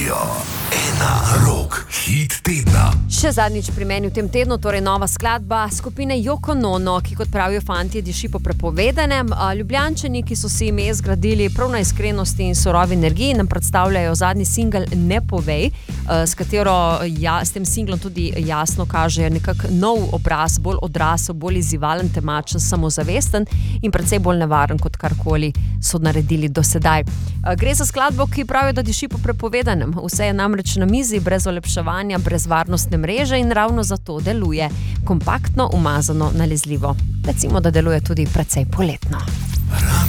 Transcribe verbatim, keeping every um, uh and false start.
Radio ena, Rok, hit tedna. Še zadnjič pri meni v tem tednu, torej nova skladba skupine Yoko Ono, ki kot pravijo fantje diši po prepovedanem. Ljubljančani, ki so si ime zgradili prav na iskrenosti in surovi energiji, nam predstavljajo zadnji singel Ne povej, s katero ja, s tem singlom tudi jasno kažejo nekak nov obraz, bolj odrasel, bolj izzivalen, temačen, samozavesten in precej bolj nevaren kot karkoli so naredili do sedaj. Gre za skladbo, ki pravijo, da diši po prepovedanem. Vse je namreč na mizi, brez olepševanja, brez varnostne mreže in ravno zato deluje kompaktno, umazano, nalezljivo. Recimo, da deluje tudi precej poletno.